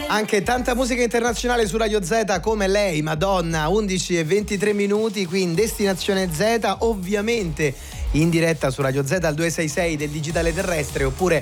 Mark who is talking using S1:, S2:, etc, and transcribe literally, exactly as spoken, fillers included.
S1: Anche tanta musica internazionale su Radio Z come lei, Madonna, undici e ventitré minuti qui in Destinazione Z, ovviamente in diretta su Radio Z al duecentosessantasei del digitale terrestre, oppure